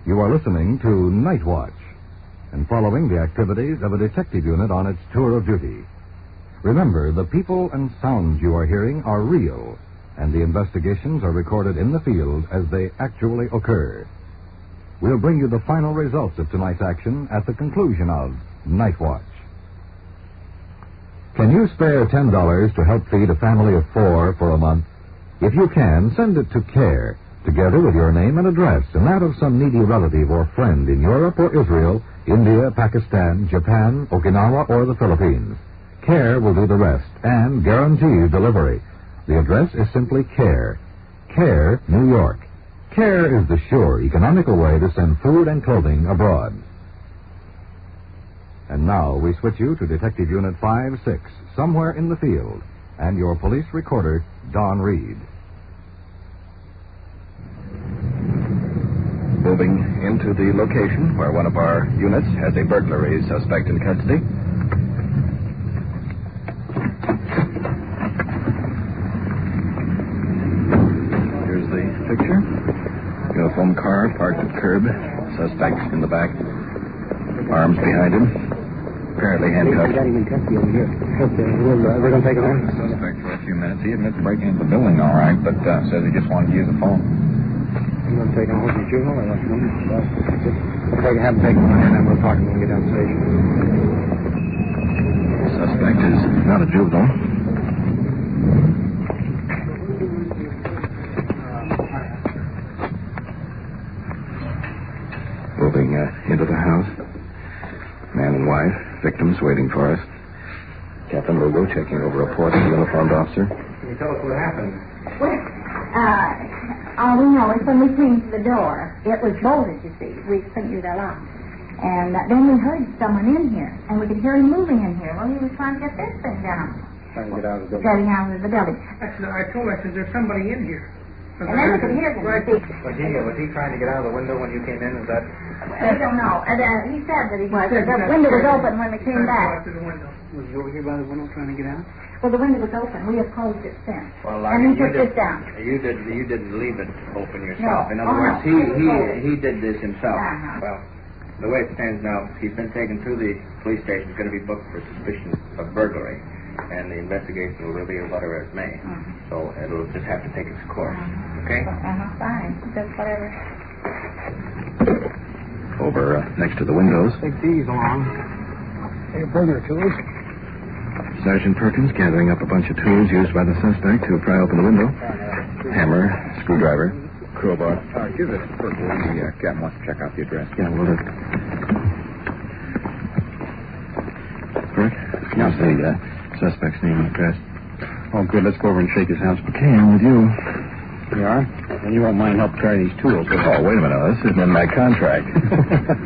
You are listening to Night Watch and following the activities of a detective unit on its tour of duty. Remember, the people and sounds you are hearing are real, and the investigations are recorded in the field as they actually occur. We'll bring you the final results of tonight's action at the conclusion of Night Watch. Can you spare $10 to help feed a family of 4 for a month? If you can, send it to CARE, together with your name and address, and that of some needy relative or friend in Europe or Israel, India, Pakistan, Japan, Okinawa, or the Philippines. CARE will do the rest and guarantees delivery. The address is simply CARE. CARE, New York. CARE is the sure, economical way to send food and clothing abroad. And now we switch you to Detective Unit 5-6, somewhere in the field, and your police recorder, Don Reed. Moving into the location where one of our units has a burglary suspect in custody. Here's the picture. Uniform car parked at curb. Suspect in the back. Arms behind him. Apparently handcuffed. We got him in custody over here. We're going to take him in. Suspect for a few minutes. He admits breaking into the building all right, but says he just wanted to use the phone. You want to take him home to the juvenile or what? Have him take him in, and then we'll talk to him when we get down to the station. Suspect is not a juvenile. Moving into the house. Man and wife, victims waiting for us. Captain Lugo checking over a report of the uniformed officer. Can you tell us what happened? Well, all we know is when we came to the door, it was bolted, you see. We figured that out. And then we heard someone in here, and we could hear him moving in here. Well, he was trying to get this thing down. Trying to get out of the building. Getting out of the building. I told her, I said, there's somebody in here. And then we could hear him. Right. Was he trying to get out of the window when you came in? Is that... We don't know. He said that he was. The window was open when we came back. To the window. Was he over here by the window trying to get out? Well, the window was open. We have closed it since. Well, and he took this down. You didn't leave it open yourself. No. In other words, no. he did this himself. Uh-huh. Well, the way it stands now, he's been taken to the police station. He's going to be booked for suspicion of burglary, and the investigation will reveal whatever it may. So it'll just have to take its course. Okay? Fine. Just whatever. Over next to the windows. Take these along. Hey, burglar tools. Sergeant Perkins gathering up a bunch of tools used by the suspect to pry open the window. Hammer, screwdriver, crowbar. Give this to Perkins. The captain wants to check out the address. Yeah, will do. Perk, here's the suspect's name and address. Oh, good. Let's go over and shake his house. Okay, I'm with you. You are? And you won't mind help carry these tools. Oh, wait a minute. This isn't in my contract.